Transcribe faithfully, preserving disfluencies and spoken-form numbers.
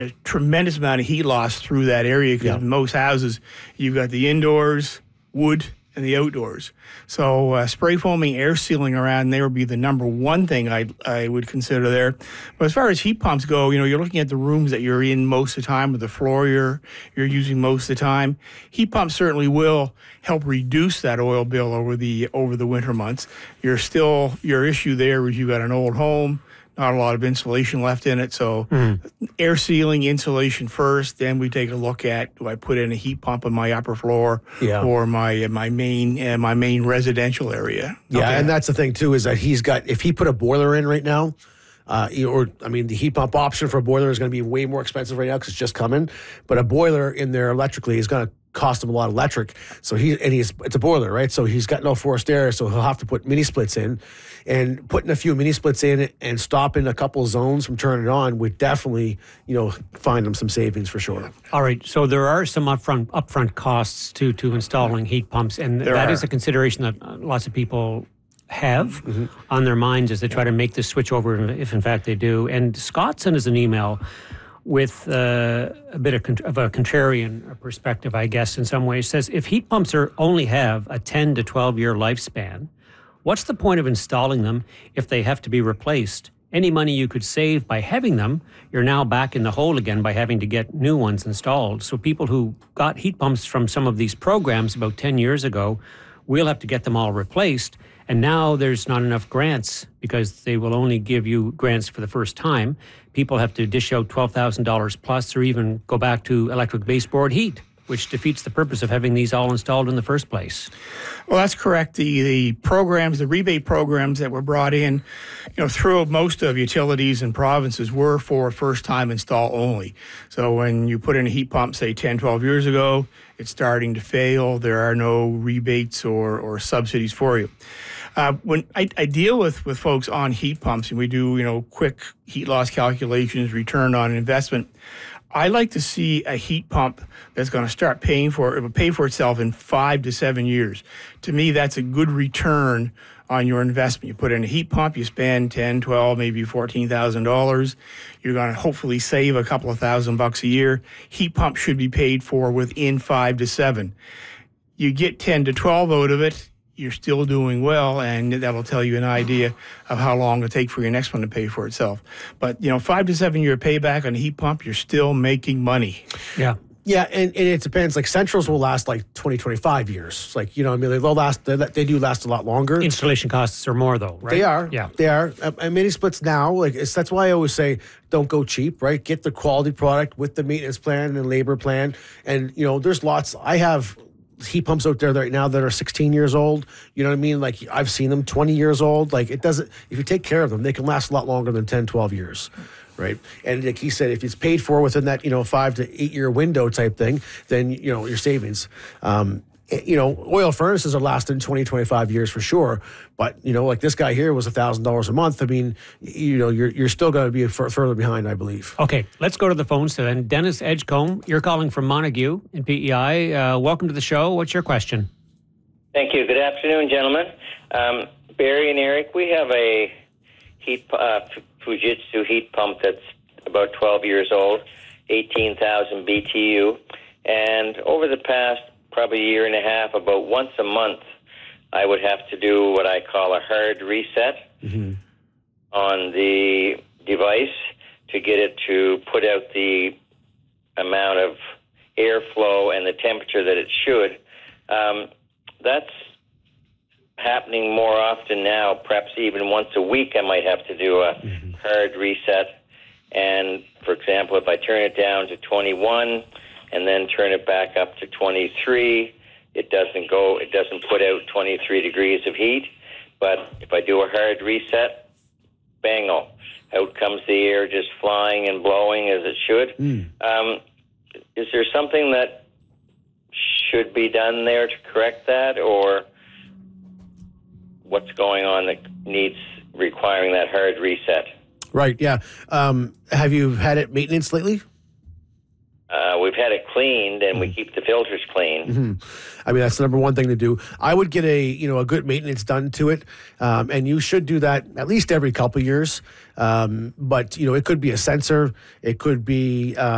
a tremendous amount of heat loss through that area because Yeah. most houses, you've got the indoors, wood, and the outdoors. So uh, spray foaming, air sealing around there would be the number one thing I I would consider there. But as far as heat pumps go, you know, you're looking at the rooms that you're in most of the time, or the floor you're you're using most of the time. Heat pumps certainly will help reduce that oil bill over the over the winter months. You're still your issue there is you got an old home. Not a lot of insulation left in it, so mm. air sealing, insulation first. Then we take a look at, do I put in a heat pump on my upper floor yeah. or my my main uh, my main residential area? Yeah, okay. And that's the thing too, is that he's got, if he put a boiler in right now, uh, or I mean, the heat pump option for a boiler is going to be way more expensive right now because it's just coming. But a boiler in there electrically is going to cost him a lot of electric. So he and he's it's a boiler, right? So he's got no forced air, so he'll have to put mini splits in. And putting a few mini splits in and stopping a couple zones from turning it on would definitely, you know, find him some savings for sure. All right. So there are some upfront upfront costs to to installing heat pumps, and there that are. is a consideration that lots of people have mm-hmm. on their minds as they try to make this switch over, if in fact they do. And Scott sent us an email with uh, a bit of, con- of a contrarian perspective, I guess, in some ways. Says, if heat pumps are only have a ten to twelve year lifespan, what's the point of installing them if they have to be replaced? Any money you could save by having them, you're now back in the hole again by having to get new ones installed. So people who got heat pumps from some of these programs about ten years ago, we'll have to get them all replaced. And now there's not enough grants because they will only give you grants for the first time. People have to dish out twelve thousand dollars plus or even go back to electric baseboard heat, which defeats the purpose of having these all installed in the first place. Well, that's correct. The the programs, the rebate programs that were brought in, you know, through most of utilities and provinces were for first-time install only. So when you put in a heat pump, say ten, twelve years ago, it's starting to fail. There are no rebates or, or subsidies for you. Uh, when I, I deal with, with folks on heat pumps, and we do, you know, quick heat loss calculations, return on investment, I like to see a heat pump that's going to start paying for it, pay for itself in five to seven years. To me, that's a good return on your investment. You put in a heat pump, you spend ten, twelve, maybe fourteen thousand dollars. You're going to hopefully save a couple of thousand bucks a year. Heat pump should be paid for within five to seven. You get ten to twelve out of it, you're still doing well, and that'll tell you an idea of how long it'll take for your next one to pay for itself. But, you know, five to seven year payback on a heat pump, you're still making money. Yeah. Yeah, and, and it depends. Like Centrals will last like twenty, twenty-five years. Like, you know, I mean, they'll last, they, they do last a lot longer. Installation costs are more though, right? They are. Yeah. They are. Uh, and mini splits now, like it's, that's why I always say don't go cheap, right? Get the quality product with the maintenance plan and labor plan. And, you know, there's lots. I have heat pumps out there right now that are sixteen years old. You know what I mean? Like I've seen them twenty years old. Like it doesn't, if you take care of them, they can last a lot longer than ten, twelve years. Right. And like he said, if it's paid for within that, you know, five to eight year window type thing, then, you know, your savings, um, you know, oil furnaces are lasting twenty, twenty-five years for sure. But, you know, like this guy here was a thousand dollars a month. I mean, you know, you're, you're still going to be f- further behind, I believe. Okay. Let's go to the phones so then. Dennis Edgecombe, you're calling from Montague in P E I. Uh, welcome to the show. What's your question? Thank you. Good afternoon, gentlemen. Um, Barry and Eric, we have a heat uh, Fujitsu heat pump that's about twelve years old, eighteen thousand B T U. And over the past probably year and a half, about once a month, I would have to do what I call a hard reset mm-hmm. on the device to get it to put out the amount of airflow and the temperature that it should. Um, that's happening more often now, perhaps even once a week I might have to do a mm-hmm. hard reset. And, for example, if I turn it down to twenty-one and then turn it back up to twenty-three, it doesn't go, it doesn't put out twenty-three degrees of heat. But if I do a hard reset, bango, out comes the air just flying and blowing as it should. Mm. Um, is there something that should be done there to correct that, or what's going on that needs requiring that hard reset? Right, yeah. Um, have you had it maintenance lately? Uh, we've had it cleaned, and mm. we keep the filters clean. Mm-hmm. I mean, that's the number one thing to do. I would get a, you know, a good maintenance done to it, um, and you should do that at least every couple of years. Um, but, you know, it could be a sensor. It could be... Uh,